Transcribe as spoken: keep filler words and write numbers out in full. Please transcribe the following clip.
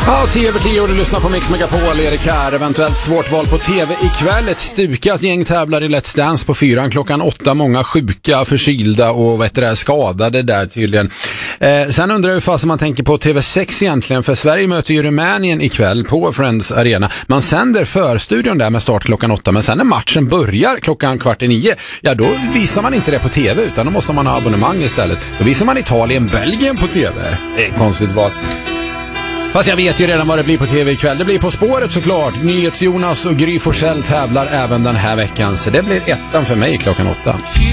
Ja, tio över tio och du lyssnar på Mix Megapol, Erik här. Eventuellt svårt val på tv ikväll. Ett stukat gäng tävlar i Let's Dance på fyran klockan åtta. Många sjuka, förkylda och vet du det, skadade där tydligen. Eh, sen undrar jag hur fast man tänker på T V sex egentligen. För Sverige möter ju Rumänien ikväll på Friends Arena. Man sänder förstudion där med start klockan åtta. Men sen när matchen börjar klockan kvart i nio, ja då visar man inte det på tv utan då måste man ha abonnemang istället. Då visar man Italien, Belgien på tv. Det är konstigt val. Fast jag vet ju redan vad det blir på tv ikväll. Det blir På spåret såklart. NyhetsJonas och Gry Forssell tävlar även den här veckan. Så det blir ettan för mig klockan åtta.